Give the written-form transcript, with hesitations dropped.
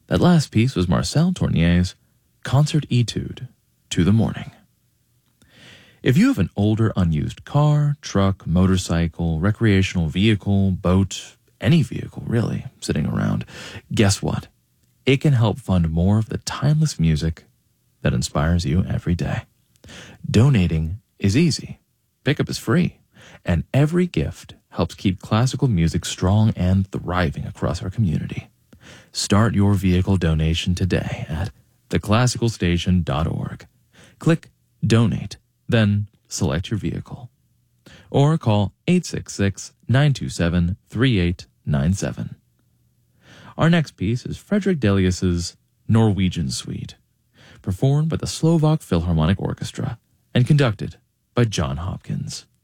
That last piece was Marcel Tournier's Concert Etude, To the Morning. If you have an older unused car, truck, motorcycle, recreational vehicle, boat, any vehicle really, sitting around, guess what? It can help fund more of the timeless music that inspires you every day. Donating is easy. Pickup is free. And every gift helps keep classical music strong and thriving across our community. Start your vehicle donation today at theclassicalstation.org. Click Donate, then select your vehicle. Or call 866-927-3897. Our next piece is Frederick Delius's Norwegian Suite, performed by the Slovak Philharmonic Orchestra and conducted by John Hopkins.